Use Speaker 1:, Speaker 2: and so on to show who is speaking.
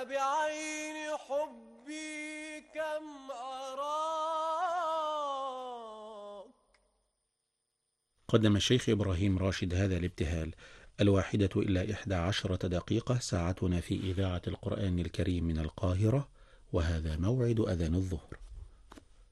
Speaker 1: بعين حبي كم أراك.
Speaker 2: قدم الشيخ إبراهيم راشد هذا الابتهال 1:11 ساعتنا في إذاعة القرآن الكريم من القاهرة، وهذا موعد أذان الظهر.